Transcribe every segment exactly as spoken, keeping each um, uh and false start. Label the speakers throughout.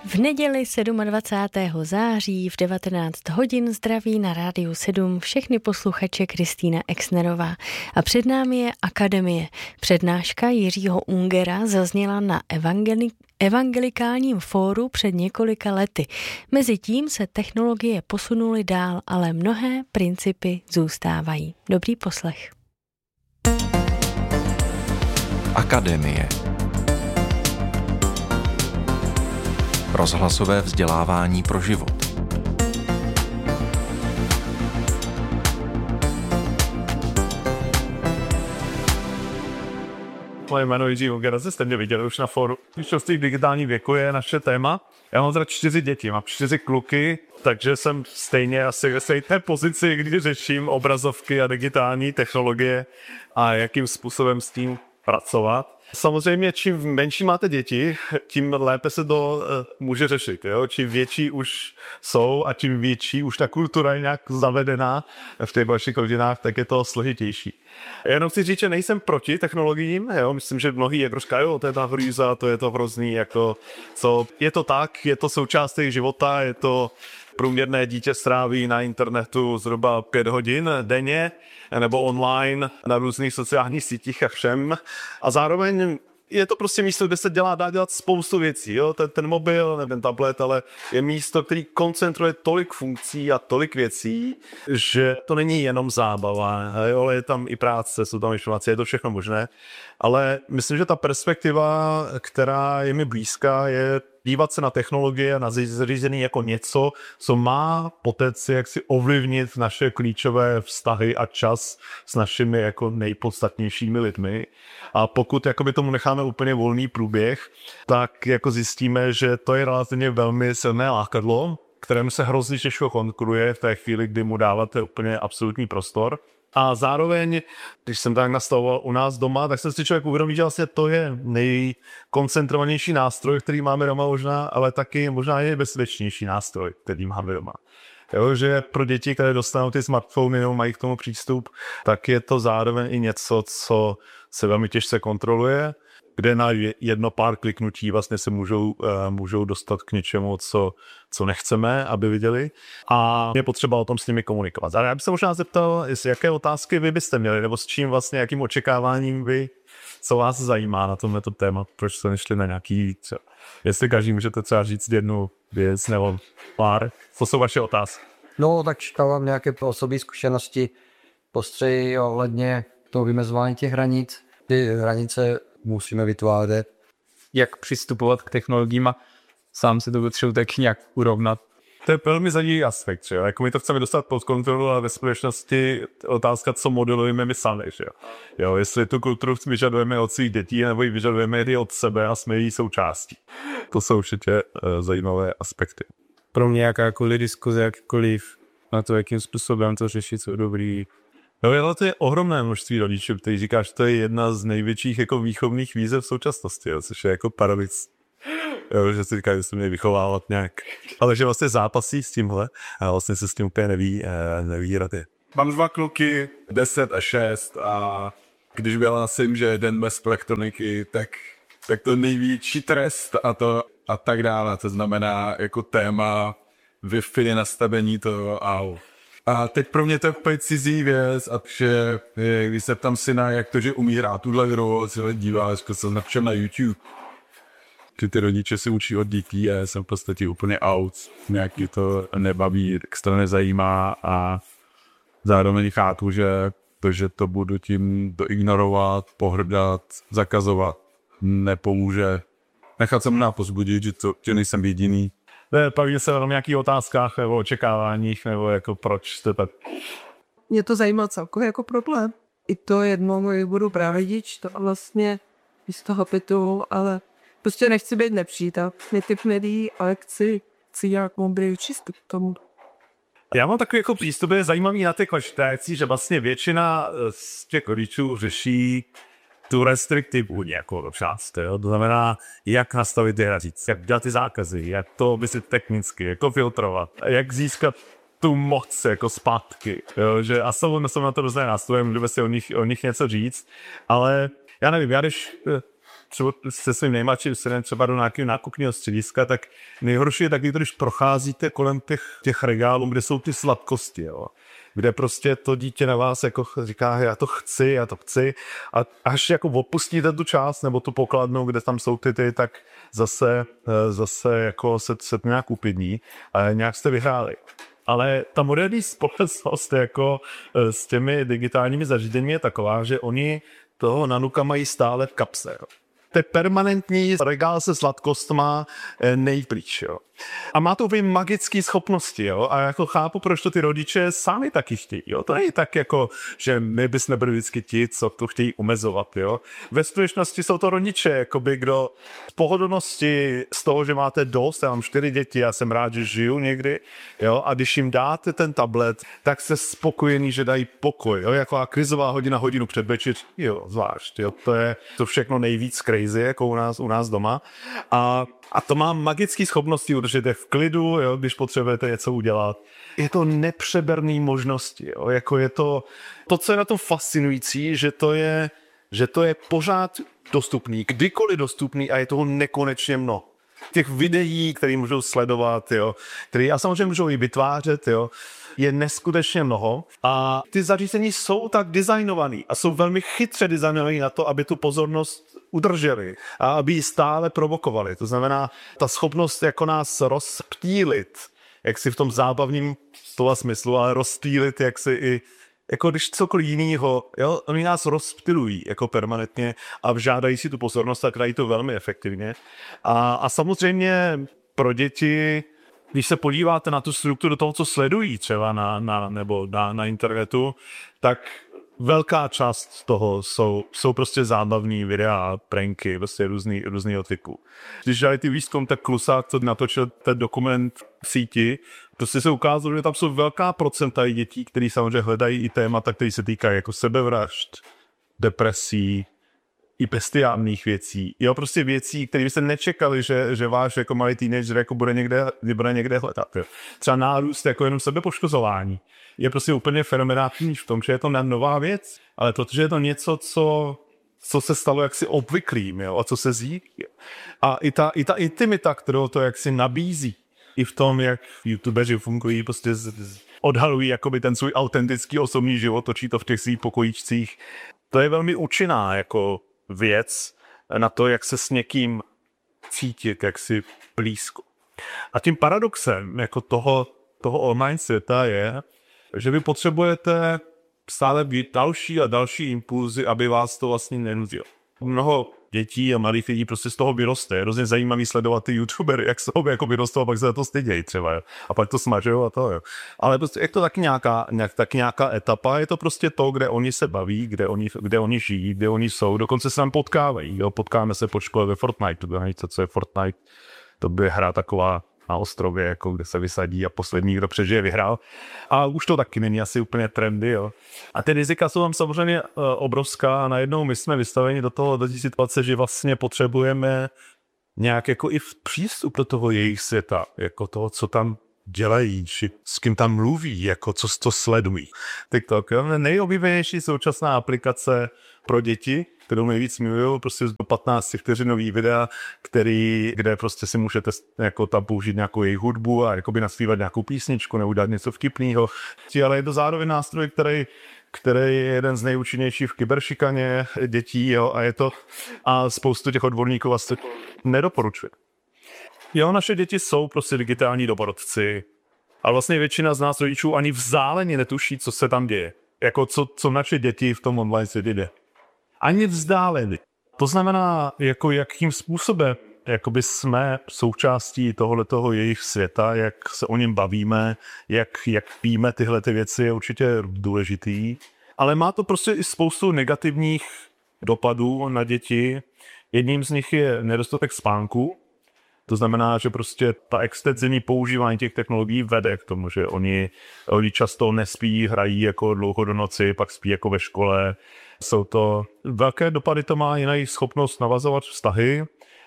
Speaker 1: V neděli dvacátého sedmého září v devatenáct hodin zdraví na Rádiu sedm všechny posluchače Kristýna Exnerová. A před námi je Akademie. Přednáška Jiřího Ungera zazněla na evangeli- evangelikálním fóru před několika lety. Mezitím se technologie posunuly dál, ale mnohé principy zůstávají. Dobrý poslech.
Speaker 2: Akademie. Rozhlasové vzdělávání pro život.
Speaker 3: Moje jméno je Jiří Unger, jste mě viděli už na fóru. Štěstí v digitální věku je naše téma. Já mám teda čtyři děti, mám čtyři kluky, takže jsem stejně asi ve stejné pozici, kdy řeším obrazovky a digitální technologie a jakým způsobem s tím pracovat. Samozřejmě, čím menší máte děti, tím lépe se to uh, může řešit. Jo? Čím větší už jsou a čím větší už ta kultura je nějak zavedená v těch vašich rodinách, tak je to složitější. Já jenom chci říct, že nejsem proti technologiím. Jo? Myslím, že mnohý je troška, jo, to je ta hrůza, to je to hrozný, jako co. Je to tak, je to součást jejich života, je to průměrné dítě stráví na internetu zhruba pět hodin denně nebo online na různých sociálních sítích a všem. A zároveň je to prostě místo, kde se dělá, dá dělat spoustu věcí. Jo? Ten, ten mobil, ne ten tablet, ale je místo, který koncentruje tolik funkcí a tolik věcí, že to není jenom zábava, jo? Ale je tam i práce, jsou tam informace, je to všechno možné. Ale myslím, že ta perspektiva, která je mi blízká, je dívat se na technologie a na zařízení jako něco, co má potenciál jak si ovlivnit naše klíčové vztahy a čas s našimi jako nejpodstatnějšími lidmi. A pokud jakoby tomu necháme úplně volný průběh, tak jako zjistíme, že to je relativně velmi silné lákadlo, kterému se hrozně těžko konkuruje v té chvíli, kdy mu dáváte úplně absolutní prostor. A zároveň, když jsem tak nastavoval u nás doma, tak jsem si člověk uvědomil, že vlastně to je nejkoncentrovanější nástroj, který máme doma možná, ale taky možná je bezpečnější nástroj, který máme doma. Jo, že pro děti, které dostanou ty smartfony nebo mají k tomu přístup, tak je to zároveň i něco, co se velmi těžce kontroluje, kde na jedno pár kliknutí vlastně se můžou, uh, můžou dostat k něčemu, co, co nechceme, aby viděli. A je potřeba o tom s nimi komunikovat. A já bych se možná zeptal, jestli jaké otázky vy byste měli, nebo s čím vlastně, jakým očekáváním vy, co vás zajímá na tomto téma, proč jste nešli na nějaký, třeba, jestli každý můžete třeba říct jednu věc nebo pár, co jsou vaše otázky?
Speaker 4: No, tak mám nějaké osobní zkušenosti, postřeji ohledně toho vymezování těch hranic. Ty hranice musíme vytvářet.
Speaker 5: Jak přistupovat k technologiím a sám se to potřebuji tak nějak urovnat.
Speaker 3: To je velmi zajímavý aspekt, že jo? Jako my to chceme dostat pod kontrolu, ale ve skutečnosti otázka, co modelujeme my sami, že jo? Jo, jestli tu kulturu vyžadujeme od svých dětí, nebo ji vyžadujeme i od sebe a jsme její součástí. To jsou určitě uh, zajímavé aspekty.
Speaker 5: Pro mě jakákoliv diskuze, jakkoliv na to, jakým způsobem to řešit, co dobrý.
Speaker 3: No, ale to je ohromné množství rodičů, kteří říká, že to je jedna z největších jako výchovných výzev v současnosti, jo, což je jako paradox. Jo, že si říká, že se mě vychovávat nějak. Ale že vlastně zápasí s tímhle a vlastně se s tím úplně neví, neví rady.
Speaker 6: Mám dva kluky, deset a šest a když vyhlásím, že je den bez elektroniky, tak, tak to největší trest a to a tak dále. To znamená jako téma Wi-Fi, nastavení toho a A teď pro mě to je úplně cizí věc a že když se ptám syna, jak to, že umí hrát tuhle hru, se dívá, že se napřem na YouTube. Že ty rodiče si učí od dětí a já jsem v podstatě úplně out. Nějaký to nebaví, extra nezajímá a zároveň chápu, že to, že to budu tím doignorovat, pohrdat, zakazovat, nepomůže. Nechat se mnou pozbudit, že, to, že nejsem jediný.
Speaker 3: Bavíme se o nějakých otázkách nebo očekáváních, nebo jako proč jste tak...
Speaker 7: Mě to zajímá celkově jako problém. I to jedno, budu právedič, to vlastně z toho pitu, ale prostě nechci být nepřítel. Mě typ médií, ale chci, chci nějak moudrý přístup k tomu.
Speaker 3: Já mám takový jako přístup, je zajímavý na těch konštací, že vlastně většina z těch rodičů řeší tu restriktivní jako část, jo? To znamená, jak nastavit ty hranice, jak dělat ty zákazy, jak to myslet technicky, jako filtrovat, jak získat tu moc jako zpátky, jo? Že a jsou, jsou na to různé nástroje, můžeme si o nich, o nich něco říct, ale já nevím, já když třeba se svým nejmladším synem třeba do nějakého nákupního střediska, tak nejhorší je taky, když procházíte kolem těch, těch regálů, kde jsou ty sladkosti, jo. Kde prostě to dítě na vás jako říká, já to chci, já to chci a až jako opustíte tu část nebo tu pokladnu, kde tam jsou ty, ty tak zase, zase jako se, se to nějak upidní a nějak jste vyhráli. Ale ta moderní společnost jako s těmi digitálními zařízeními je taková, že oni toho nanuka mají stále v kapse. Jo. To je permanentní regál se sladkostma nejblíž. Jo. A má to vy magické schopnosti, jo. A jako chápu, proč to ty rodiče sami taky chtějí, jo. To není tak jako, že my bys nebyli vždycky ti, co to chtějí omezovat, jo. Ve skutečnosti jsou to rodiče, jakoby kdo z pohodlnosti, z toho, že máte dost, já mám čtyři děti, já jsem rád, že žiju někdy, jo. A když jim dáte ten tablet, tak se spokojení, že dají pokoj, jo. Jako krizová hodina, hodinu před večeří, jo, zvlášť, jo. To je to všechno nejvíc crazy, jako u nás, u nás doma. A A to má magické schopnosti, udržet v klidu, jo, když potřebujete něco udělat. Je to nepřeberný možnosti, jo, jako je to, to, co je na tom fascinující, že to je, že to je pořád dostupný, kdykoliv dostupný a je toho nekonečně mnoho. Těch videí, které můžou sledovat, jo, které a samozřejmě můžou i vytvářet, jo, je neskutečně mnoho a ty zařízení jsou tak designovaný a jsou velmi chytře designovaný na to, aby tu pozornost udrželi a aby ji stále provokovali. To znamená, ta schopnost jako nás rozptýlit, jak si v tom zábavním slova smyslu, ale rozptýlit, jak si i jako když cokoliv jinýho, jo, oni nás rozptylují jako permanentně a žádají si tu pozornost a krají to velmi efektivně. A, a samozřejmě pro děti, když se podíváte na tu strukturu toho, co sledují třeba na, na, nebo na, na internetu, tak velká část toho jsou, jsou prostě zábavní videa, pranky, prostě různý, různýho typu. Když dělali ty výzkum, tak Klusák, co natočil ten dokument v síti, prostě se ukázalo, že tam jsou velká procenta dětí, které samozřejmě hledají i témata, které se týkají jako sebevražd, depresí, i bestiálních věcí. Jo, prostě věcí, které byste nečekali, že, že váš jako malý teenager jako bude někde, bude někde hledat. Jo. Třeba nárůst jako jenom sebepoškozování je prostě úplně fenomenální v tom, že je to nová věc, ale protože je to něco, co, co se stalo jaksi obvyklým, jo, a co se zjí. Jo. A i ta, i ta intimita, kterou to jaksi nabízí, i v tom, jak youtubeři fungují, prostě z, z, odhalují jakoby ten svůj autentický osobní život, točí to v těch svých pokojíčcích. To je velmi účinná jako věc na to, jak se s někým cítit, jak si blízko. A tím paradoxem jako toho, toho online světa je, že vy potřebujete stále být další a další impulzy, aby vás to vlastně nenudilo. Mnoho dětí a mladých lidí prostě z toho vyroste. Je hrozně zajímavý sledovat ty youtubery, jak se jako vyrostou a pak se za to stydějí třeba. Jo. A pak to smažujou a to. Jo. Ale prostě je to taky nějaká, nějak, taky nějaká etapa, je to prostě to, kde oni se baví, kde oni, kde oni žijí, kde oni jsou. Dokonce se tam potkávají. Jo. Potkáme se po škole ve Fortnite. To je co je Fortnite. To by hra taková na ostrově, jako kde se vysadí a poslední, kdo přežije, vyhrál. A už to taky není asi úplně trendy, jo. A ty rizika jsou tam samozřejmě uh, obrovská a najednou my jsme vystaveni do toho, do té situace, že vlastně potřebujeme nějak jako i přístup do toho jejich světa, jako toho, co tam dělají, či s kým tam mluví, jako co to sledují. TikTok, jo. Nejoblíbenější současná aplikace pro děti, kterou nejvíc miluju, prostě do patnáct vteřinový videa, který, kde prostě si můžete jako tam použít nějakou jejich hudbu a jakoby naspívat nějakou písničku nebo udělat něco vtipného. Ale je to zároveň nástroj, který, který je jeden z nejúčinnějších v kyberšikaně dětí, jo, a je to a spoustu těch odborníků vlastně nedoporučuje. Jo, naše děti jsou prostě digitální domorodci, ale vlastně většina z nás rodičů ani vzdáleně netuší, co se tam děje. Jako co, co naše děti v tom online světě jde. Ani vzdáleně. To znamená, jako jakým způsobem jakoby jsme součástí tohoto jejich světa, jak se o něm bavíme, jak, jak víme tyhle ty věci, je určitě důležitý. Ale má to prostě i spoustu negativních dopadů na děti. Jedním z nich je nedostatek spánku. To znamená, že prostě ta extenzivní používání těch technologií vede k tomu, že oni, oni často nespí, hrají jako dlouho do noci, pak spí jako ve škole. Jsou to velké dopady, to má i na jejich schopnost navazovat vztahy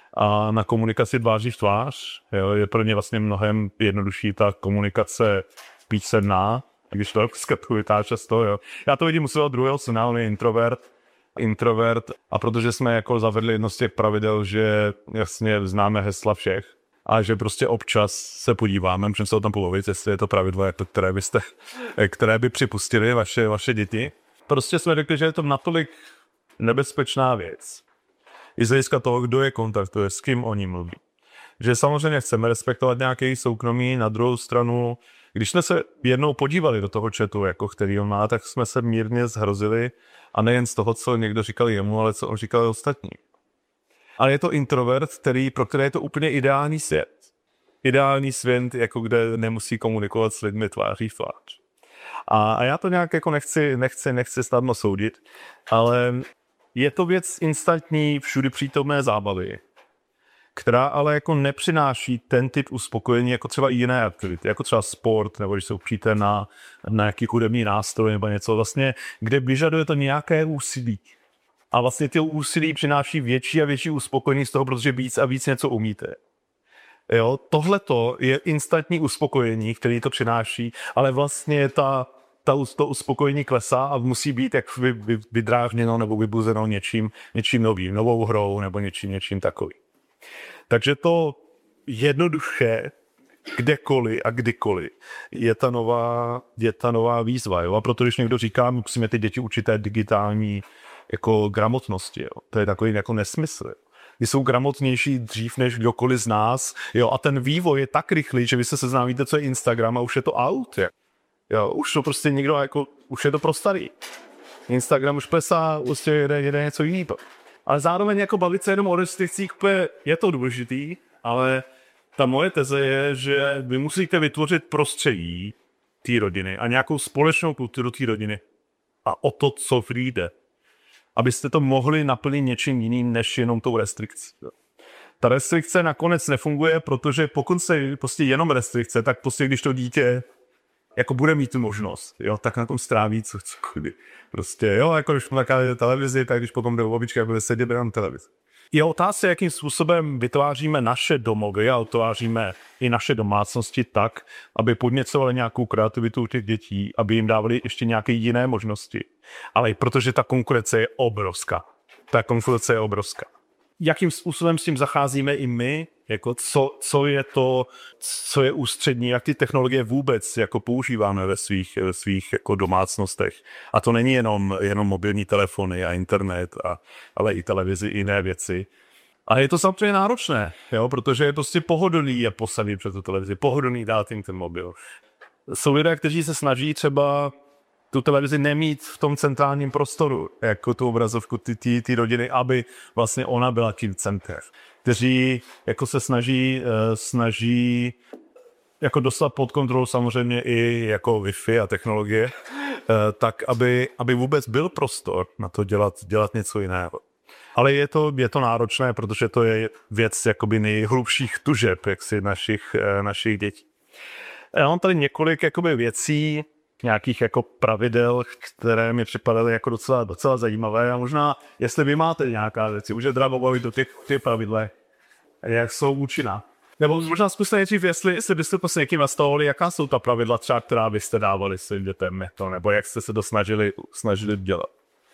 Speaker 3: a na komunikaci tváří v tvář. Jo, je pro ně vlastně mnohem jednodušší ta komunikace písemná, když to skeptuji často. Jo. Já to vidím u svého druhého syna, on je introvert introvert a protože jsme jako zavedli jedno z těch pravidel, že jasně známe hesla všech a že prostě občas se podíváme, můžeme se o tom polovit, jestli je to pravidlo, jako které byste, které by připustili vaše, vaše děti. Prostě jsme řekli, že je to natolik nebezpečná věc. I z hlediska toho, kdo je kontaktuje, s kým oni mluví. Že samozřejmě chceme respektovat nějaké soukromí, na druhou stranu, když jsme se jednou podívali do toho chatu, jako který on má, tak jsme se mírně zhrozili a nejen z toho, co někdo říkal jemu, ale co on říkal ostatní. Ale je to introvert, který, pro které je to úplně ideální svět. Ideální svět, jako kde nemusí komunikovat s lidmi tváří v tvář. A, a já to nějak jako nechci, nechci, nechci snadno soudit, ale je to věc instantní, všudy přítomné zábavy, která ale jako nepřináší ten typ uspokojení jako třeba i jiné aktivity, jako třeba sport, nebo když se upříte na, na nějaký hudební nástroj nebo něco vlastně, kde vyžaduje to nějaké úsilí. A vlastně ty úsilí přináší větší a větší uspokojení z toho, protože víc a víc něco umíte. Jo, tohleto je instantní uspokojení, který to přináší, ale vlastně ta, ta, to uspokojení klesá a musí být jak vy, vy, vydrážděno nebo vybuzeno něčím, něčím novým, novou hrou nebo něčím, něčím takovým. Takže to jednoduché, kdekoliv a kdykoliv, je ta nová, je ta nová výzva. Jo? A proto, když někdo říká, musíme ty děti učit té digitální jako gramotnosti, jo? To je takový jako nesmysl. Ty jsou gramotnější dřív než kdokoliv z nás, jo? A ten vývoj je tak rychlý, že vy se seznámíte, co je Instagram a už je to out. Jo? Jo? Už to prostě někdo jako, už je to pro starý. Instagram už plesá, prostě jede, jede něco jiného. Ale zároveň jako bavit se jenom o restrikcích, je to důležitý, ale ta moje teze je, že vy musíte vytvořit prostředí té rodiny a nějakou společnou kulturu té rodiny a o to, co jde, abyste to mohli naplnit něčím jiným, než jenom tou restrikcí. Ta restrikce nakonec nefunguje, protože pokud se prostě jenom restrikce, tak prostě když to dítě jako bude mít tu možnost, jo, tak na tom stráví co, cokoliv. Prostě, jo, jako když na televizi, tak když potom jde o babička, bude sedět na televizi. Je otázka, jakým způsobem vytváříme naše domovy a vytváříme i naše domácnosti tak, aby podněcovali nějakou kreativitu u těch dětí, aby jim dávali ještě nějaké jiné možnosti. Ale protože ta konkurence je obrovská. Ta konkurence je obrovská. Jakým způsobem s tím zacházíme i my, jako co, co je to, co je ústřední, jak ty technologie vůbec jako používáme ve svých, ve svých jako domácnostech. A to není jenom, jenom mobilní telefony a internet, a, ale i televizi, i jiné věci. A je to samozřejmě náročné, jo, protože je prostě pohodlný je posadit před tu televizi, pohodlný dát jim ten mobil. Jsou lidé, kteří se snaží třeba tu televizi nemít v tom centrálním prostoru, jako tu obrazovku ty rodiny, aby vlastně ona byla tím centrem. Kteří jako se snaží, snaží jako dostat pod kontrolu samozřejmě i jako Wi-Fi a technologie, tak aby, aby vůbec byl prostor na to dělat, dělat něco jiného. Ale je to, je to náročné, protože to je věc jakoby nejhlubších tužeb jaksi našich, našich dětí. Já mám tady několik jakoby věcí, nějakých jako pravidel, které mi připadaly jako docela, docela zajímavé a možná, jestli vy máte nějaká věci, už je teda bavit do těch, těch pravidlech, jak jsou účinná. Nebo možná zkuste nejdřív, jestli, jestli byste to s někým nastavovali, jaká jsou ta pravidla třeba, která byste dávali svým dětem, to, nebo jak jste se to snažili, snažili dělat.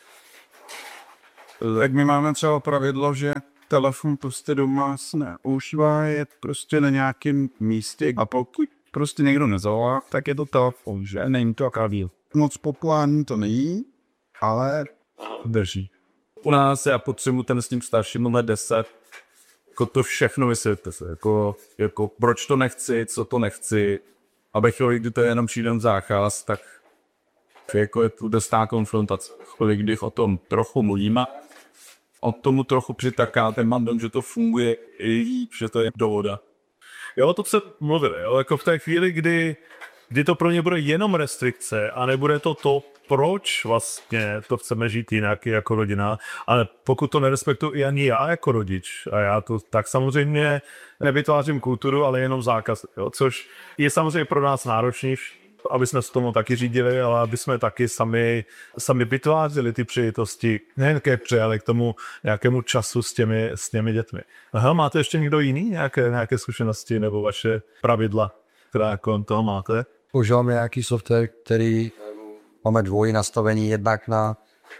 Speaker 5: Tak my máme třeba pravidlo, že telefon prostě doma se neužívá, je prostě na nějakém místě a pokud prostě někdo nezavolá, tak je to telefon, že? Není to akadíl. Moc populární to není, ale drží.
Speaker 3: U nás já potřebuji ten s tím starším let deset, jako to všechno vysvětlete se, jako, jako proč to nechci, co to nechci, abych chvíli, kdy to je jenom přijde záchaz, tak jako je tu dostá konfrontace. Chvíli, když o tom trochu mluvíme, o tomu trochu přitakáte, mám dom, že to funguje, že to je dohoda. Jo, to se mluvili, jo, jako v té chvíli, kdy, kdy to pro ně bude jenom restrikce a nebude to to, proč vlastně to chceme žít jinak jako rodina, ale pokud to nerespektuji i ani já jako rodič, a já to tak samozřejmě nevytvářím kulturu, ale jenom zákaz, jo, což je samozřejmě pro nás náročnější, aby jsme se tomu taky řídili, ale aby jsme taky sami, sami vytvářeli ty příležitosti, nejen ke hře, ale k tomu nějakému času s těmi, s těmi dětmi. Aha, máte ještě někdo jiný nějaké, nějaké zkušenosti nebo vaše pravidla, která jako toho máte?
Speaker 4: Používáme nějaký software, který máme dvojí nastavení, jednak na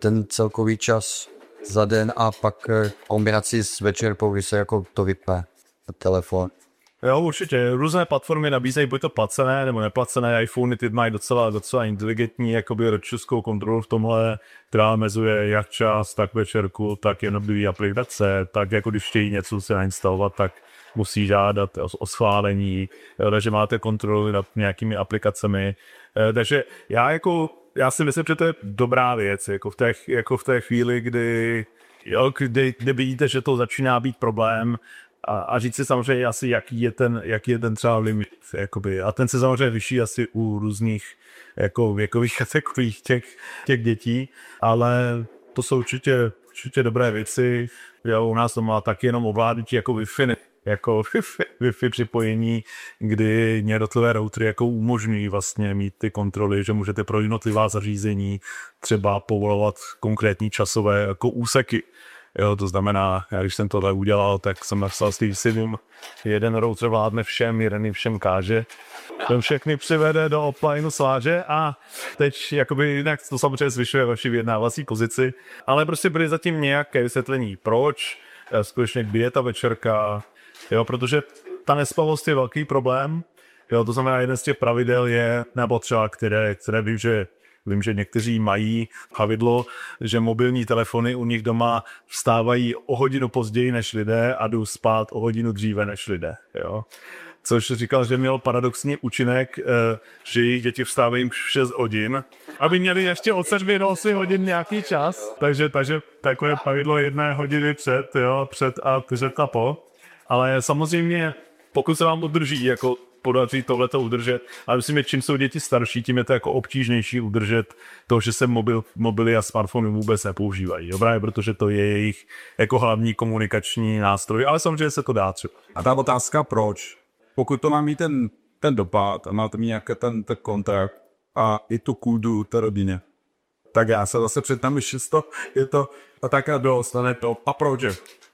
Speaker 4: ten celkový čas za den a pak kombinaci s večerkou, kdy se jako to vypne na telefon.
Speaker 3: Jo, určitě. Různé platformy nabízejí buď to placené nebo neplacené. iPhony ty mají docela, docela inteligentní jakoby rodičovskou kontrolu v tomhle, která mezuje jak čas, tak večerku, tak jednotlivý aplikace, tak jako když chtějí něco si nainstalovat, tak musí žádat o, o schválení, jo, takže máte kontrolu nad nějakými aplikacemi. E, takže já jako, já si myslím, že to je dobrá věc, jako v té, jako v té chvíli, kdy, jo, kdy, kdy vidíte, že to začíná být problém, A, a říct si samozřejmě asi, jaký je ten, jaký je ten třeba limit. Jakoby. A ten se samozřejmě liší asi u různých jako věkových kategorií těch, těch dětí, ale to jsou určitě, určitě dobré věci. Jo, u nás to má taky jenom ovládnutí jako Wi-Fi, jako Wi-Fi, Wi-Fi připojení, kdy jednotlivé routery jako umožňují vlastně mít ty kontroly, že můžete pro jednotlivá zařízení třeba povolovat konkrétní časové jako úseky. Jo, to znamená, já když jsem tohle udělal, tak jsem napsal s tím synem, jeden router vládne všem, jeden jim všem káže. Ten všechny přivede do offline sváže a teď jakoby jinak to samozřejmě zvyšuje vaši vyjednávací pozici, ale prostě byly zatím nějaké vysvětlení, proč, skutečně kdy je ta večerka, jo, protože ta nespavost je velký problém, jo, to znamená, jeden z těch pravidel je, nebo třeba, které, které vím, že Vím, že někteří mají havidlo, že mobilní telefony u nich doma vstávají o hodinu později než lidé a jdou spát o hodinu dříve než lidé. Jo? Což říkal, že měl paradoxní účinek, že jejich děti vstávají v šest hodin, aby měli ještě od sedmi do osmi hodin nějaký čas. Takže, takže takové pravidlo jedné hodiny před, jo, před a před a po. Ale samozřejmě, pokud se vám udrží jako podaří tohleto udržet. Ale myslím, že čím jsou děti starší, tím je to jako obtížnější udržet to, že se mobil, mobily a smartfony vůbec nepoužívají. Jo? Právě protože to je jejich jako hlavní komunikační nástroj, ale samozřejmě se to dá třeba.
Speaker 5: A ta otázka proč? Pokud to má mít ten, ten dopad a máte mít nějaký ten, ten kontakt a i tu kůdu té rodině, tak já se zase předtám, že to je to a tak a dostane to. A proč?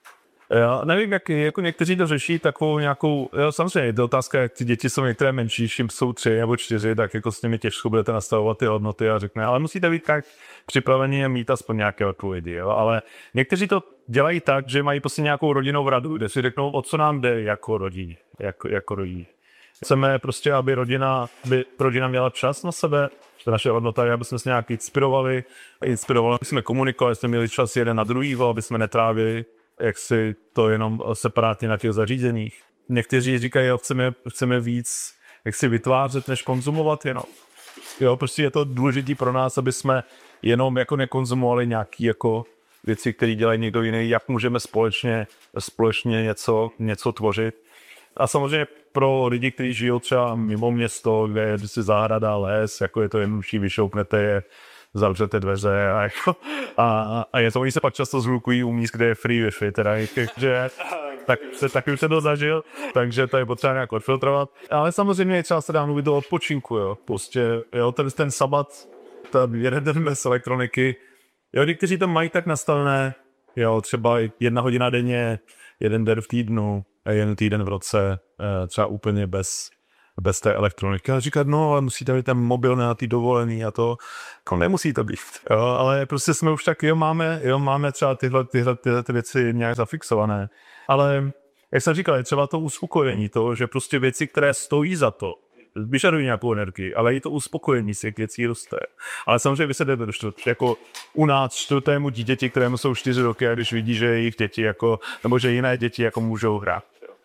Speaker 3: Já nevím, jak jako někteří to řeší takovou nějakou, jo, samozřejmě je to otázka, jak ty děti jsou některé menší, čím jsou tři nebo čtyři, tak jako s nimi těžko budete nastavovat ty hodnoty a řekne, ale musíte být tak připraveni a mít aspoň nějaké odpovědi, jo, ale někteří to dělají tak, že mají prostě nějakou rodinnou radu, kde si řeknou, o co nám jde jako rodině, jako, jako rodině. Chceme prostě, aby rodina, aby rodina měla čas na sebe, to naše hodnota je, aby jsme se nějak inspirovali, inspirovali, aby jsme komunikovali, aby jsme měli čas jeden na druhýho, aby jsme netrávili jak si to jenom separátně na těch zařízeních. Někteří říkají, jo, chceme, chceme víc jak si vytvářet, než konzumovat jenom. Jo, prostě je to důležité pro nás, aby jsme jenom jako nekonzumovali nějaké jako věci, které dělají někdo jiný, jak můžeme společně, společně něco, něco tvořit. A samozřejmě pro lidi, kteří žijou třeba mimo město, kde je si zahrada, les, jako je to jednodušší, vyšoupnete je, zavřete dveře a, jako, a, a je to, oni se pak často zhlukují u míst, kde je free Wi-Fi, teda, že, tak se taky už se to zažil, takže to je potřeba nějak odfiltrovat. Ale samozřejmě třeba se dá mluvit o odpočinku, jo, prostě, jo, ten, ten sabat, ten jeden den bez elektroniky, jo, někteří to mají tak nastavené, jo, třeba jedna hodina denně, jeden den v týdnu, jeden týden v roce, třeba úplně bez bez té elektroniky. A říkat, no, ale musíte mít ten mobil na ty dovolený a to, jako nemusí to být. Jo, ale prostě jsme už tak, jo, máme, jo, máme třeba tyhle, tyhle, tyhle ty věci nějak zafixované. Ale, jak jsem říkal, je třeba to uspokojení, to, že prostě věci, které stojí za to, vyžadují nějakou energii, ale i to uspokojení z těch věcí roste. Ale samozřejmě vy se jdete do čtvrt, jako u nás čtvrtému dítěti, kterému jsou čtyři roky, a když vidí, že jejich děti jako, nebo že jiné děti jako můžou hrát.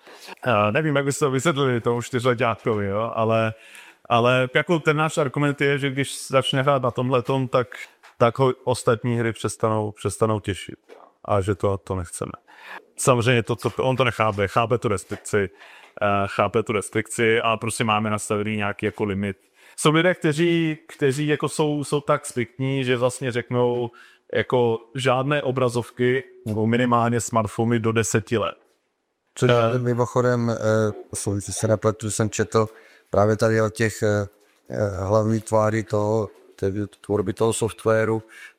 Speaker 3: Uh, nevím, jak byste to vysvětlili tomu čtyřleťátkovi, jo, ale, ale jako ten náš argument je, že když začne hrát na tomhletom, tak, tak ho ostatní hry přestanou, přestanou těšit a že to, to nechceme. Samozřejmě to, to, on to nechápe, chápe tu restrikci, uh, chápe tu restrikci a prostě máme nastavený nějaký jako limit. Jsou lidé, kteří, kteří jako jsou, jsou tak striktní, že vlastně řeknou jako žádné obrazovky nebo minimálně smartfony do deseti let.
Speaker 4: Což uh, mimochodem, uh, se nepletu, jsem četl právě tady o těch uh, hlavní tváří toho, tvorby toho softwaru,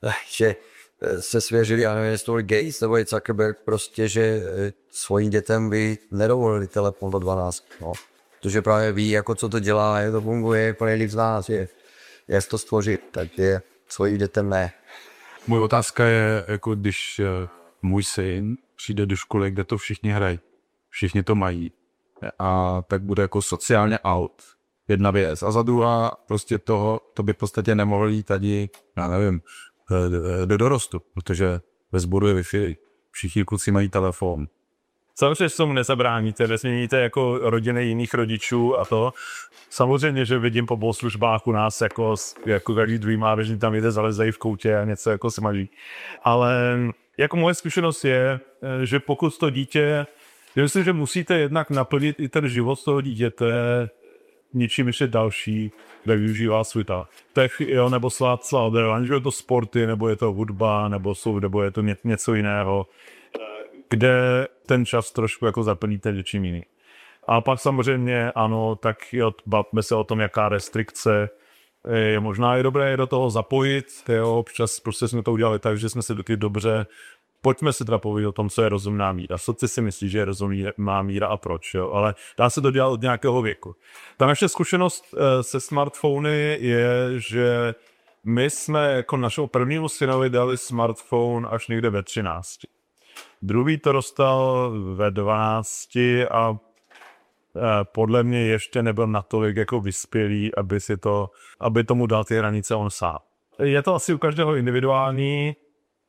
Speaker 4: že se svěřili, já nevím, jestli to byl Gates nebo Zuckerberg, prostě, že svým dětem by nedovolili telefon do dvanáct. No. Protože právě ví, jako co to dělá, jak to funguje, plně líp z nás, je, jak to stvořit, takže svým dětem ne.
Speaker 6: Moje otázka je, jako když můj syn přijde do školy, kde to všichni hrají, všichni to mají, a tak bude jako sociálně out. Jedna věc. A za druhá, prostě toho, to by v podstatě nemohlo jít tady, já nevím, do dorostu, protože ve sboru je Wi-Fi. Všichni kluci mají telefon.
Speaker 3: Samozřejmě se tomu nezabráníte, nezměníte jako rodiny jiných rodičů a to. Samozřejmě, že vidím po bohoslužbách u nás, jako, jako každý druhý mládežník tam jde, zalezají v koutě a něco jako se maží. Ale jako moje zkušenost je, že pokud to dítě, já myslím, že musíte jednak naplnit i ten život toho dítěte něčím ještě další, kde využívá svůj ta tech, jo, nebo slát slát, že je to sporty, nebo je to hudba, nebo, jsou, nebo je to ně, něco jiného, kde ten čas trošku jako zaplníte něčím jiným. A pak samozřejmě, ano, tak jo, bavme se o tom, jaká restrikce je možná i dobré je do toho zapojit, jo, občas prostě jsme to udělali tak, že jsme se doky dobře, pojďme se teda povědět o tom, co je rozumná míra. Co ty si myslíš, že je rozumná míra a proč, jo? Ale dá se to dělat od nějakého věku. Ta naše zkušenost se smartfony je, že my jsme jako našemu prvnímu synovi dali smartphone až někde ve třinácti. Druhý to dostal ve dvanácti a podle mě ještě nebyl natolik jako vyspělý, aby, si to, aby tomu dal ty hranice on sám. Je to asi u každého individuální,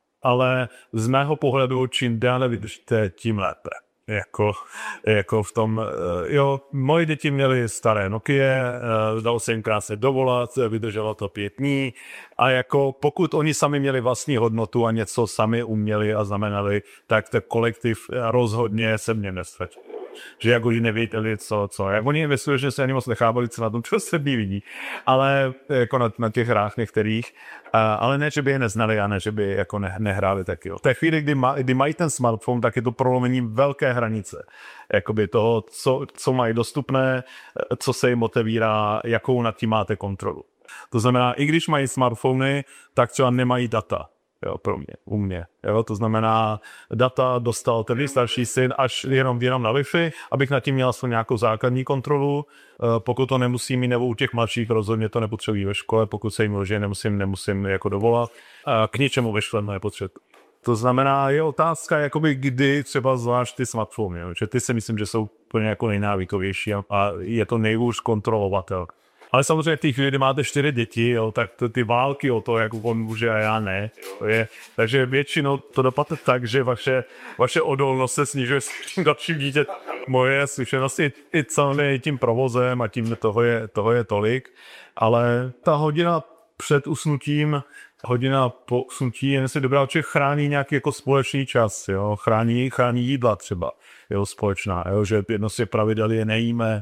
Speaker 3: ale z mého pohledu, čím déle vydržíte, tím lépe. Jako, jako v tom, jo, moje děti měly staré Nokia, dalo se jim krásně dovolat, vydrželo to pět dní a jako pokud oni sami měli vlastní hodnotu a něco sami uměli a znamenali, tak ten kolektiv rozhodně se mě nestratil. Že jako oni nevěděli, co, co. Jak oni ve že se ani moc nechápali, co na tom čo se vidí, ale jako na, na těch hrách některých, a, ale ne, že by je neznali a ne, že by jako ne, nehráli taky. V té chvíli, kdy, ma, kdy mají ten smartphone, tak je to prolomení velké hranice. Jakoby toho, co, co mají dostupné, co se jim otevírá, jakou nad tím máte kontrolu. To znamená, i když mají smartfony, tak třeba nemají data. Jo, pro mě, u mě. Jo, to znamená, data dostal ten starší syn až jenom, jenom na Wi-Fi, abych nad tím měl aspoň nějakou základní kontrolu. Pokud to nemusím mít, nebo u těch mladších rozhodně to nepotřebují ve škole, pokud se jim loží, nemusím, nemusím jako dovolat. K ničemu vyšleno nepotřebuji. To znamená, je otázka, jakoby kdy třeba zvlášť ty smartfony, jo, že ty si myslím, že jsou úplně jako nejnávykovější a, a je to nejhůř kontrolovatel. Ale samozřejmě v té chvíli, kdy máte čtyři děti, jo, tak to, ty války o to, jak on může a já ne. Je, takže většinou to dopadne tak, že vaše, vaše odolnost se snižuje s tím dalším dítě. Moje zkušenosti i celým tím provozem a tím toho je, toho je tolik. Ale ta hodina před usnutím, hodina po usnutí je si dobrá, že chrání nějaký jako společný čas. Jo, chrání, chrání jídla třeba, jo, společná. Jo, že jedno z těch pravidel je nejíme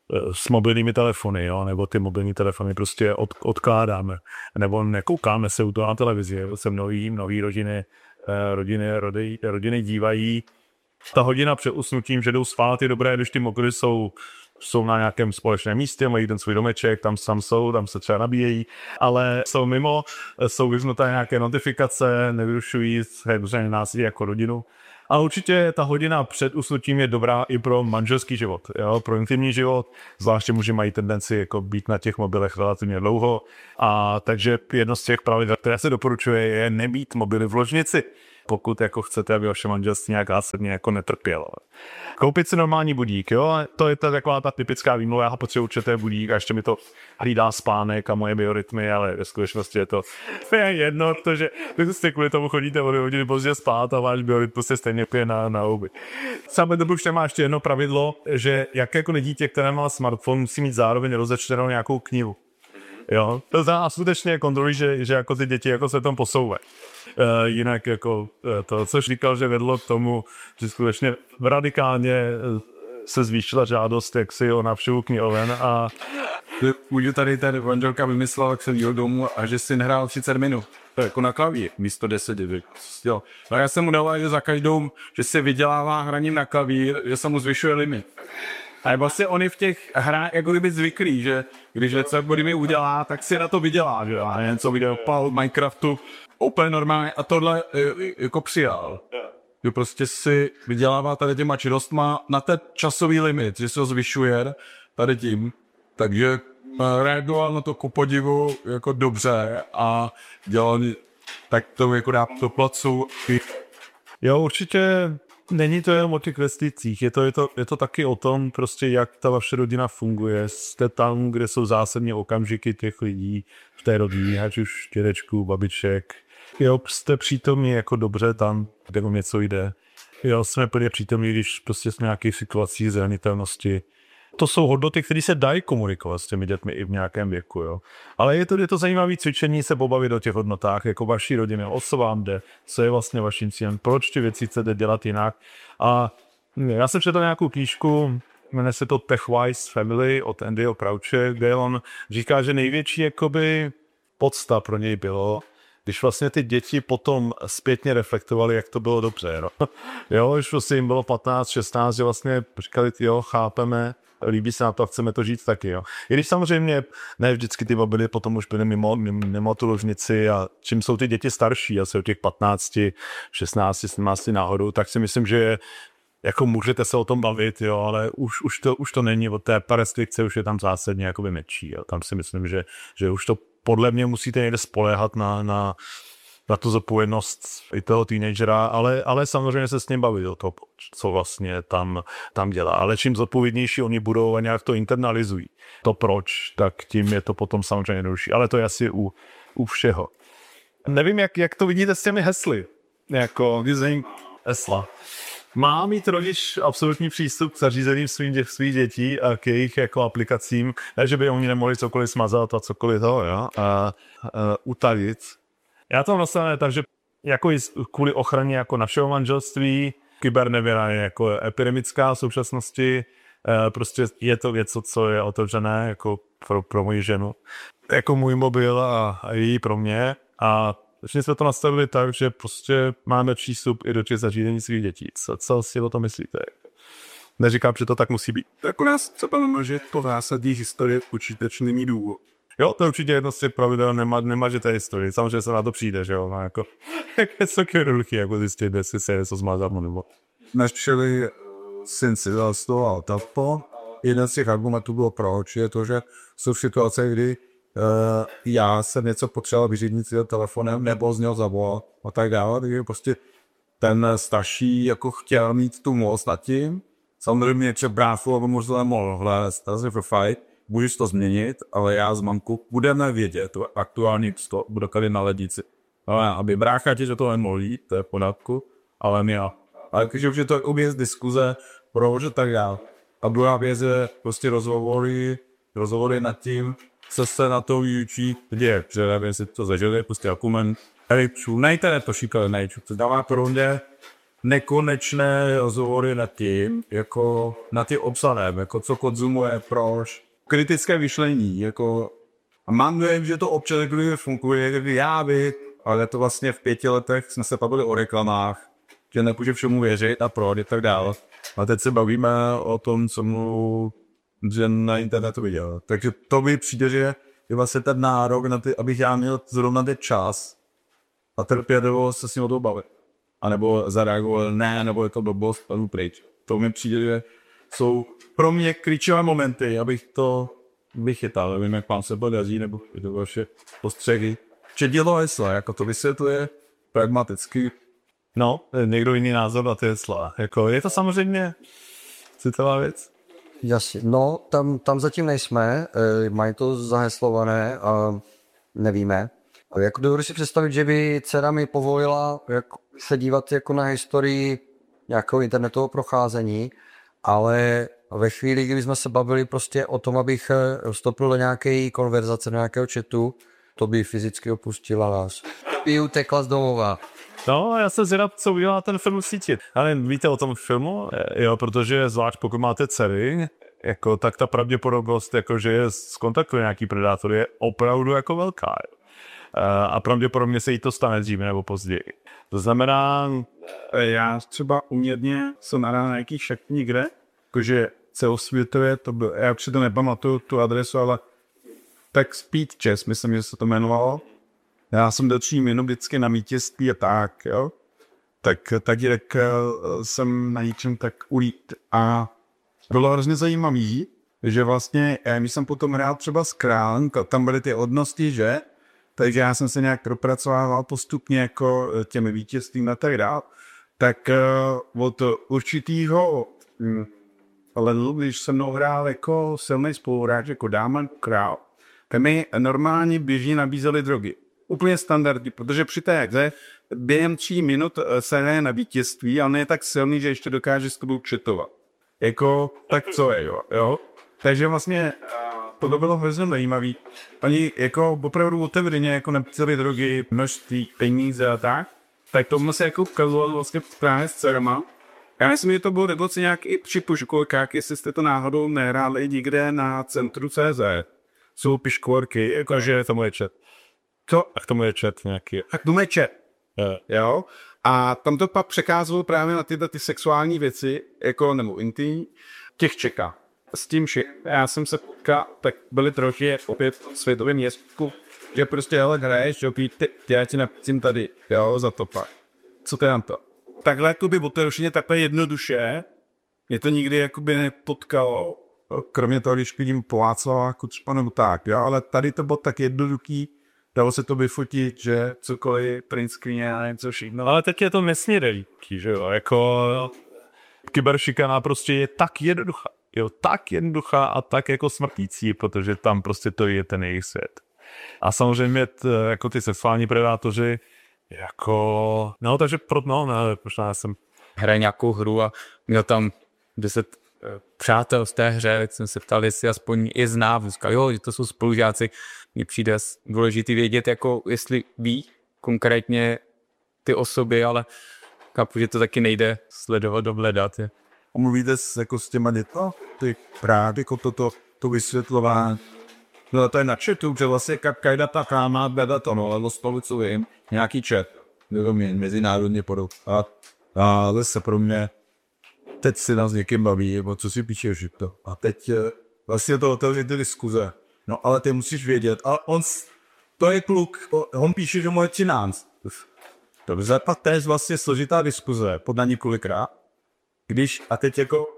Speaker 3: s mobilními telefony, jo, nebo ty mobilní telefony prostě od, odkládáme, nebo nekoukáme se u toho na televizi, jo, se mnohý, mnohý rodiny, rodiny, rodiny, rodiny dívají. Ta hodina před usnutím, že jdou spát, je dobré, když ty mokry jsou, jsou na nějakém společném místě, mají ten svůj domeček, tam tam jsou, tam se třeba nabíjejí, ale jsou mimo, jsou vyznuté nějaké notifikace, nevyrušují se nás i jako rodinu. A určitě ta hodina před usnutím je dobrá i pro manželský život, jo, pro intimní život, zvláště muži mají tendenci jako být na těch mobilech relativně dlouho, a takže jedno z těch pravidel, které se doporučuje, je nemít mobily v ložnici, pokud jako chcete, aby vaše manželství nějak zásadně jako netrpělo. Koupit si normální budík, jo, to je ta taková ta typická výmluva, já potřebuji určitě budík a ještě mi to hlídá spánek a moje biorytmy, ale ve skutečnosti je to, to je jedno, protože vy jste kvůli tomu chodíte o dvě hodiny pozdě spát a váš biorytmus se stejně pije na, na houby. Samozřejmě to už má ještě jedno pravidlo, že jakékoliv dítě, které má smartphone, musí mít zároveň rozečtenou nějakou knihu. Jo, to znamená skutečně kontrolují, že, že jako ty děti jako se tam posouvají. E, jinak jako to, co říkal, že vedlo k tomu, že skutečně radikálně se zvýšila žádost jaksi o návštěvu knihoven a
Speaker 6: Můžu tady tady manželka vymyslela, jak jsem jel domů a že si nehrál třicet minut. To jako na klavír, místo deset. Jo. A já jsem mu dala, že za každou, že se vydělává hraním na klavír, že se mu zvyšuje limit. A vlastně on je v těch hrách jako kdyby zvyklý, že když něco mi udělá, tak si na to vydělá, že a něco video pal Minecraftu, úplně normálně a tohle jako přijal. Že prostě si vydělává tady těma činnostma na ten časový limit, že se ho zvyšuje tady tím, takže reagoval na to ku podivu jako dobře a dělal tak to jako dá do placu.
Speaker 3: Jo, určitě není to jenom o těch vesticích, je to, je, to, je to taky o tom, prostě jak ta vaše rodina funguje. Jste tam, kde jsou zásadně okamžiky těch lidí v té rodině, ať už dědečků, babiček. Jo, jste přítomní jako dobře tam, kde o něco jde. Jo, jsme plně přítomní, když prostě jsme v nějakých situacích zranitelnosti. To jsou hodnoty, které se dají komunikovat s těmi dětmi i v nějakém věku, jo. Ale je to, je to zajímavé cvičení se pobavit o těch hodnotách, jako vaší rodiny, o co vám jde, co je vlastně vaším cílem, proč ty věci chcete dělat jinak. A já jsem četl nějakou knížku, jmenuje se to Tech-Wise Family od Andyho Crouche, kde on říká, že největší jakoby podsta pro něj bylo, když vlastně ty děti potom zpětně reflektovali, jak to bylo dobře. No. Jo, už vlastně jim bylo patnáct, šestnáct, že vlastně říkali, jo, chápeme, líbí se na to a chceme to žít taky. Jo. I když samozřejmě ne vždycky ty babily potom už byly mimo, mimo tu ložnici a čím jsou ty děti starší, asi od těch patnácti, šestnácti, sedmnácti nahoru, tak si myslím, že jako můžete se o tom bavit, jo, ale už, už, to, už to není, od té restrikce už je tam zásadně jako menší. Jo. Tam si myslím, že, že už to podle mě musíte někde spoléhat na, na, na tu zodpovědnost i toho teenagera, ale, ale samozřejmě se s ním bavit o to, co vlastně tam, tam dělá. Ale čím zodpovědnější oni budou a nějak to internalizují, to proč, tak tím je to potom samozřejmě jednodušší. Ale to je asi u, u všeho. Nevím, jak, jak to vidíte s těmi hesly. Jako, design hesla. Má mít rodič absolutní přístup k zařízením svých, dě, svých dětí a k jejich jako aplikacím, ne, že by oni nemohli cokoliv smazat a cokoliv toho, jo, a, a utajit. Já to nastavené tak, že jako kvůli ochraně jako našeho manželství, kybernevěra je jako epidemická v současnosti, prostě je to něco, co je otevřené jako pro, pro moji ženu. Jako můj mobil a, a její pro mě a začně jsme to nastavili tak, že prostě máme přístup i do těch zařízení svých dětí. Co, co si o tom myslíte? Neříkám, že to tak musí být.
Speaker 5: Tak u nás třeba nemůže to zásadní historie počítačný mít důvod.
Speaker 3: Jo, to je určitě jedno z těch pravidel, nema, nemažete historii. Samozřejmě se na to přijde, že jo. No, jako, je to taky jednoduchý, jako zjistit, jestli se něco zmázat nebo.
Speaker 5: Naštěli syn si dal z toho autapo. Jeden z těch argumentů bylo proč, je to, že jsou situace, kdy Uh, já jsem něco potřeboval vyřídit si telefonem nebo z něho zavolat a tak dále, takže prostě ten starší jako chtěl mít tu moc nad tím. Samozřejmě třeba bráchu, aby možná mohl hledat, takže for fight, můžeš to změnit, ale já z mamku budeme vědět, aktuální to bude tady na lednici. Ale aby brácha tě, že to nemohl jít, to je v pořádku, ale ne já. Ale když už je to obě z diskuze, proč a tak dále. A druhá věc je prostě rozhovory, rozhovory nad tím, co se na to výučí děje, že nevím, jestli to zažili, prostě argument, nejčů, na internetu šíkali, nejčů, to dává pro mě nekonečné rozhovory nad tím, jako na ty obsahem, jako co konzumuje, proč, kritické myšlení, jako a mám dojem, že to občas kdyby funguje, kdyby já by, ale to vlastně v pěti letech jsme se bavili o reklamách, že nepůže všemu věřit a proč a tak dále. A teď se bavíme o tom, co mu že na internetu viděl. Takže to mi přijde, že je vlastně ten nárok na ty, abych já měl zrovna ten čas a trpělivost se s ním o toho bavit. A nebo zareagoval ne, nebo je to blbost, a jdu pryč. To mi přijde, že jsou pro mě klíčové momenty, abych to vychytal. Nevím, jak vám se podaří, nebo je to vaše postřehy. Čedilo hesla, jako to vysvětluje pragmaticky.
Speaker 3: No, někdo jiný názor na ty hesla. Jako, je to samozřejmě citlivá věc.
Speaker 4: Jasně, no, tam, tam zatím nejsme, e, mají to zaheslované a nevíme. Jako dovedu si představit, že by dcera mi povolila jako, se dívat jako na historii nějakého internetového procházení, ale ve chvíli, kdy jsme se bavili prostě o tom, abych vstoupil do nějaké konverzace, do nějakého chatu, to by fyzicky opustila nás. By utekla z domova.
Speaker 3: No, já jsem zvědav, co udělá ten film cítit. Ale víte o tom filmu? Jo, protože zvlášť pokud máte dcery, jako, tak ta pravděpodobnost, jako, že je skontaktuje nějaký predátor, je opravdu jako velká. A pravděpodobně se jí to stane dříve nebo později. To znamená,
Speaker 5: já třeba uměrně jsem nahrál na nějaký šak někde, jakože celosvětově, to byl, já určitě nepamatuju tu adresu, ale tak Speed Chess, myslím, že se to jmenovalo. Já jsem dalším jenom vždycky na vítězství a tak, jo. Tak taky tak jsem na něčem tak ulít a bylo hrozně zajímavý, že vlastně, když jsem potom hrál třeba s Králem, tam byly ty hodnosti, že takže já jsem se nějak propracovával postupně jako těmi vítězstvím a tak dál. Tak uh, od určitýho hm, levelu, když se mnou hrál jako silný spoluhráč, jako Dáman Král, tak mi normálně běžně nabízeli drogy. Úplně standardní, protože při té hře během tří minut se hraje na vítězství, ale ne je tak silný, že ještě dokáže s tebou četovat. Jako, tak co je, jo, jo? Takže vlastně to bylo hrozně zajímavý. Oni jako opravdu otevřeně jako nabízeli drogy, množství, peníze a tak, tak tomu se jako ukazovalo vlastně právě s dcerama. Já myslím, že to bylo dokonce nějak i při puškolkách, jestli jste to náhodou nehráli někde na centru C Z. Jsou piškvorky, jakože to moje chat. Co?
Speaker 3: A k tomu je chat nějaký.
Speaker 5: A k tomu je chat.
Speaker 3: Je.
Speaker 5: Jo? A tam to pak překázalo právě na tyhle ty sexuální věci, jako nebo intimní, těch čeká. S tím, že já jsem se potkal, tak byli troši opět v světovém městku, že prostě, hele, hraješ, jo, ty, já ti napícím tady, jo, za to pak. Co to je na to? Takhle, jakoby, otevřeně takhle jednoduše, mě to nikdy, jakoby, nepotkalo. Kromě toho, když vidím Poláclava, Kučma nebo tak, jo, ale tady to bylo tak jednoduchý, dalo se to vyfotit, že cokoliv, print screen a něco všechno.
Speaker 3: No ale teď je to nesměrelíký, že jo, jako kyberšikana prostě je tak jednoduchá, jo, tak jednoduchá a tak jako smrtící, protože tam prostě to je ten jejich svět. A samozřejmě t, jako ty sexuální predátoři, jako, no takže pro, no, ne, možná jsem
Speaker 8: hraje nějakou hru a měl tam deset přátel v té hře, tak jsem se ptal, jestli aspoň je zná, říkal, jo, že to jsou spolužáci, mně přijde důležitý vědět, jako jestli ví konkrétně ty osoby, ale chápu, že to taky nejde sledovat, dohledat. Je.
Speaker 5: A mluvíte s, jako s těma dětma? Ty právě jako toto, to vysvětlování. No to je na chatu, že vlastně každá ta cháma beda to, no, ale spolu co vím, nějaký chat, nevím, mezinárodně podob. A, a zase pro mě teď si nás někým baví, nebo co si píšeš, že to. A teď vlastně to otevře ty diskuze. No ale ty musíš vědět, a on, to je kluk, on píše, že mu je třináct. Dobře, pak to je vlastně složitá diskuze, podle několikrát. Když, a teď jako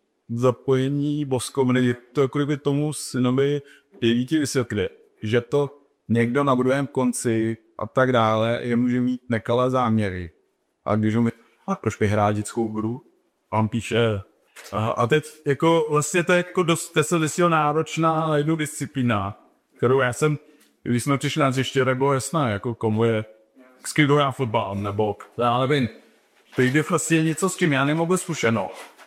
Speaker 5: zapojení boskomny, to jako kdyby tomu synovi děti vysvětlit, že to někdo na druhém konci a tak dále, je může mít nekalé záměry. A když mu a proč bych hrát dětskou hru? A on píše, a, a teď jako vlastně to je jako dost, to se desilo náročná jednu disciplína, kterou já jsem, když jsme přišli na hřiště, tak bylo jasné, jako komu je, s kým já fotbal, nebo, já nevím, to jde vlastně něco, s čím já nemohl zkušeno.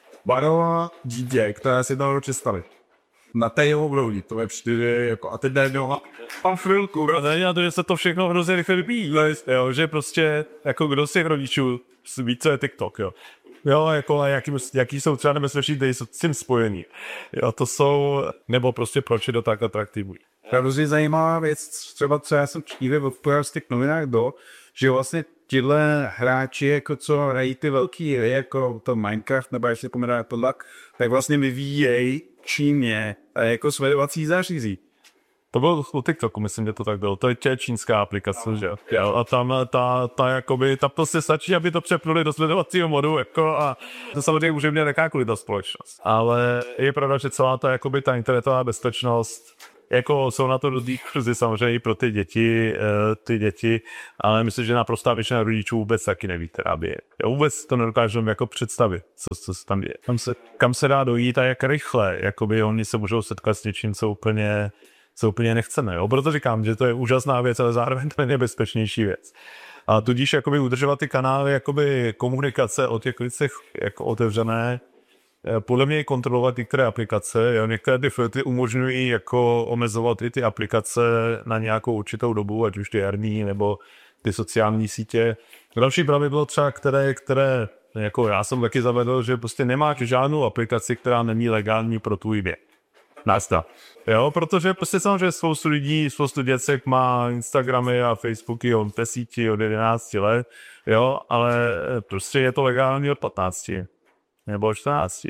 Speaker 5: Barová dítě, které si to představit. Na té jeho bloudí, to je čtyři, jako, a teď najednou, pan chvilku,
Speaker 3: a to, že se to všechno hrozně rychle vypíjí, jo, že prostě, jako kdo z těch rodičů ví, co je TikTok, jo. Jo, jako, a jaký, jaký jsou třeba nebezpečný, který jsou s tím spojený. Jo, to jsou, nebo prostě proč je to tak atraktivní.
Speaker 5: Hrozně zajímavá věc, třeba co já jsem čtívě odpověděl z těch novinách do, že vlastně tyhle hráči, jako co hrají ty velký hry, jako to Minecraft, nebo jak se pomenuje tohle, tak vlastně vyvíjejí Číně jako sledovací zařízí.
Speaker 3: To bylo u TikToku, myslím, že to tak bylo. To je tě čínská aplikace, že jo. A tam ta, ta, jakoby, ta prostě stačí, aby to přepnuli do sledovacího modu, jako a to samozřejmě už mě jakákoliv ta společnost. Ale je pravda, že celá ta, jakoby, ta internetová bezpečnost, jako jsou na to různý kurzy samozřejmě i pro ty děti, ty děti, ale myslím, že naprostá většina rodičů vůbec taky neví, která by je. Já vůbec to nedokážu jako představit, co, co se tam děje. Kam se, kam se dá dojít a jak rychle, jakoby oni se můžou setkat s něčím, co úplně co úplně nechceme, jo? Proto říkám, že to je úžasná věc, ale zároveň to je nebezpečnější věc. A tudíž jakoby udržovat ty kanály jakoby komunikace o těch věcech jako otevřené, podle mě i kontrolovat některé aplikace, jo? Některé ty filtry umožňují jako omezovat i ty aplikace na nějakou určitou dobu, ať už ty herní nebo ty sociální sítě. Další pravidlo třeba, které, které jako já jsem taky zavedl, že prostě nemáš žádnou aplikaci, která není legální pro tvůj věk. Nasta. Jo, protože prostě samozřejmě spoustu lidí, spoustu děcek má Instagramy a Facebooky od deseti, od jedenácti let, jo, ale prostě je to legální od patnácti nebo čtrnácti.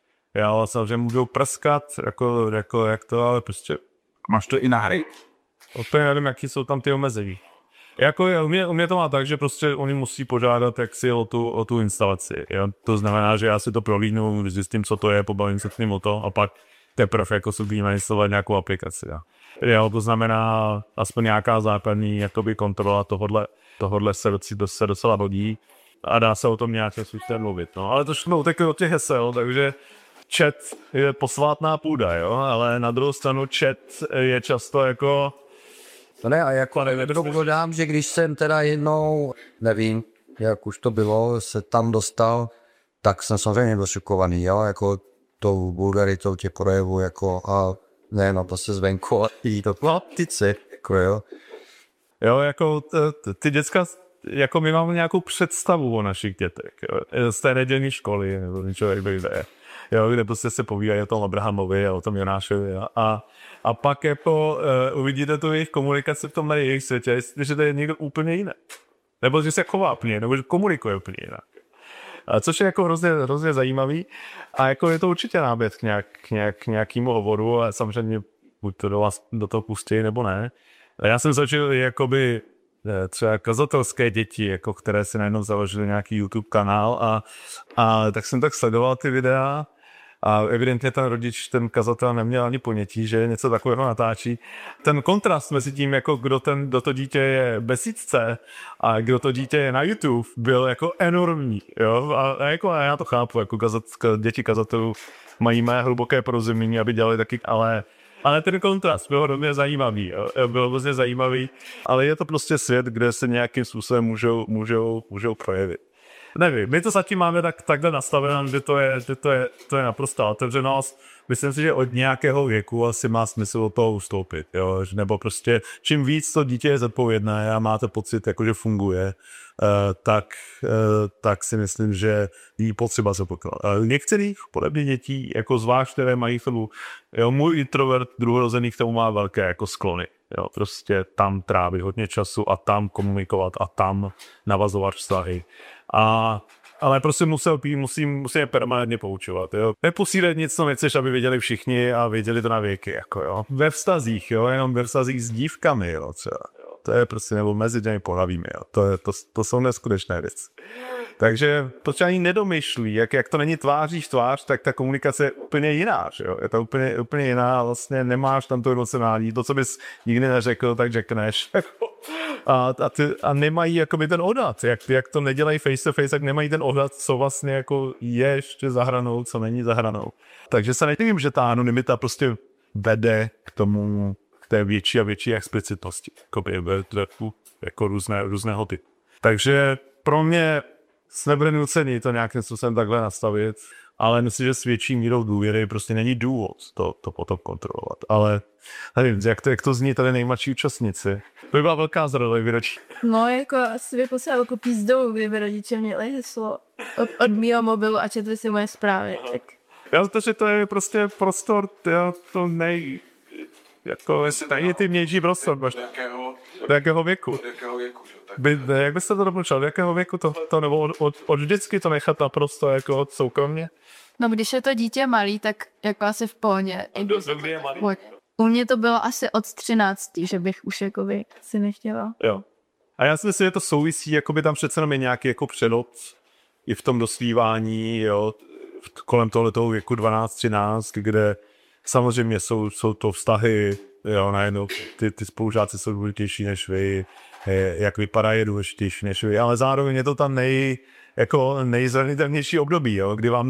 Speaker 3: Jo, samozřejmě můžou prskat, jako, jako jak to, ale prostě
Speaker 5: máš to i na hry.
Speaker 3: Úplně nevím, jaký jsou tam ty omezení. Jako u mě, u mě to má tak, že prostě oni musí požádat jaksi o tu, o tu instalaci. Jo? To znamená, že já si to prolínu, zjistím, co to je, pobavím se s ním o to a pak teprve jako si budeme instalovat nějakou aplikaci. Jo. Jo, to znamená aspoň nějaká základní jakoby kontrola tohodle, tohodle se, doc, se docela hodí a dá se o tom nějakým způsobem mluvit. No. Ale to šlo utekli od těch hesel, takže chat je posvátná půda, jo, ale na druhou stranu chat je často jako...
Speaker 4: No ne, a jako dodám, že když jsem teda jednou, nevím, jak už to bylo, se tam dostal, tak jsem samozřejmě byl šokovaný, jo, jako tou vulgaritou těch projevů, jako a ne, no to se zvenku, a i to chlaptice, jako jo.
Speaker 3: Jo, jako t- ty děcka, jako my máme nějakou představu o našich dětech, jo, z té nedělní školy, nebo něčeho, jak jde, jo, kde prostě se povídají o tom Abrahamovi a o tom Jonášovi, jo, a A pak jako uh, uvidíte tu jejich komunikaci v tom jejich světě, že to je někdo úplně jiný. Nebo že se chová úplně, nebo že komunikuje úplně jinak. A což je jako hrozně, hrozně zajímavý. A jako je to určitě náběh k, nějak, k, nějak, k nějakému hovoru a samozřejmě buď to do vás do toho pustí, nebo ne. A já jsem začal jakoby třeba kazatelské děti, jako které si najednou založili nějaký YouTube kanál a, a tak jsem tak sledoval ty videa. A evidentně ten rodič, ten kazatel neměl ani ponětí, že něco takového natáčí. Ten kontrast mezi tím, jako kdo, ten, kdo to dítě je besídce a kdo to dítě je na YouTube, byl jako enormní. Jo? A, a, jako, a já to chápu, jako kazat, děti kazatelů mají mé hluboké porozumění, aby dělali taky, ale, ale ten kontrast byl hodně zajímavý. Jo? Byl hodně zajímavý, ale je to prostě svět, kde se nějakým způsobem můžou, můžou, můžou projevit. Nevím, my to zatím máme tak, takhle nastavené, že to je, že to je, to je naprosto otevřenost. Myslím si, že od nějakého věku asi má smysl od toho ustoupit, jo? Nebo prostě čím víc to dítě je zodpovědné a máte pocit, jako, že funguje, uh, tak, uh, tak si myslím, že jí potřeba se pokládat. Uh, některých podobných dětí, jako zvlášť, které mají chvíli, jo, můj introvert druhorozený k tomu má velké jako sklony. Jo, prostě tam trávit hodně času a tam komunikovat a tam navazovat vztahy. A, ale prostě musel, musím, musím je permanentně poučovat. Jo. Neposílat nic, co nechceš, aby věděli všichni a věděli to na věky. Jako, jo. Ve vztazích, jo, jenom ve vztazích s dívkami, jo, třeba. Jo. To je prostě, nebo mezi těmi pohlavími, jo. To, je, to, to jsou neskutečné věci. Takže to ani nedomyšlí, jak, jak to není tváří v tvář, tak ta komunikace je úplně jiná, že jo? Je to úplně, úplně jiná, vlastně nemáš tam to emocionální, to, co bys nikdy neřekl, tak řekneš. A, a, ty, a nemají jakoby ten odhad, jak, jak to nedělají face to face, tak nemají ten odhad, co vlastně jako je ještě za hranou, co není za hranou. Takže se nedivím, že ta anonymita prostě vede k tomu, k té větší a větší explicitnosti, jakoby jako různé, různého typu. Takže pro mě nebude nucený to nějakým způsobem takhle nastavit, ale myslím, že s větší mírou důvěry prostě není důvod to, to potom kontrolovat. Ale nevím, jak to, jak to zní tady nejmladší účastníci. To by byla velká zrada, výročí.
Speaker 9: No, jako asi by poslal jako pízdou, kdyby rodiče měli heslo od, od mýho mobilu a četli si moje zprávy. Tak.
Speaker 3: Já to, že to je prostě prostor, jo, to nej... Jako, nejintimnější prostor. Do jakého, do jakého věku? Do jakého věku, že? Tak... By, jak byste to dopočal? Do jakého věku to, to nebo od, od, od vždycky to nechat naprosto jako soukromně?
Speaker 9: No, když je to dítě malý, tak jako asi v pohodě.
Speaker 3: Kdy je malý?
Speaker 9: U mě to bylo asi od třinácti, že bych už jakoby si nechtěla.
Speaker 3: Jo. A já si myslím, že to souvisí, jakoby tam přece jenom je nějaký jako předot i v tom dospívání, jo, kolem tohoto věku dvanáct třináct, kde samozřejmě jsou, jsou to vztahy, jo, najednou ty, ty spolužáci jsou důležitější než vy, jak vypadá je důležitější než vy, ale zároveň je to tam nej, jako nejzranitelnější období, jo, kdy vám